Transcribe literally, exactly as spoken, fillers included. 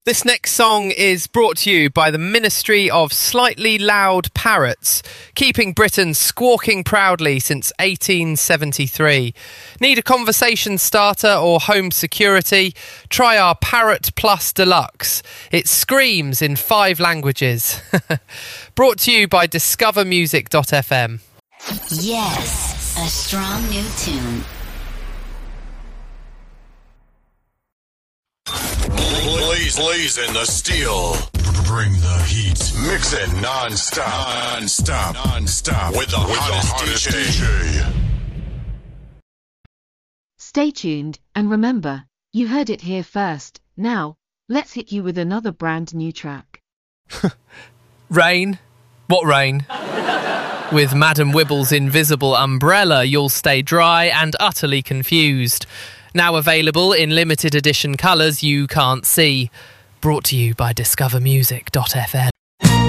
This next song is brought to you by the Ministry of Slightly Loud Parrots, keeping Britain squawking proudly since eighteen seventy-three. Need a conversation starter or home security? Try our Parrot Plus Deluxe. It screams in five languages. Brought to you by discover music dot f m. Yes, a strong new tune. Blaze, blaze in the steel. Bring the heat. Mix it non-stop. Non-stop. Non-stop. With the, With hottest, the hottest D J. D J. Stay tuned, and remember, you heard it here first. Now, let's hit you with another brand new track. Rain? What rain? With Madam Wibble's invisible umbrella, you'll stay dry and utterly confused. Now available in limited edition colours you can't see. Brought to you by discover music dot f m.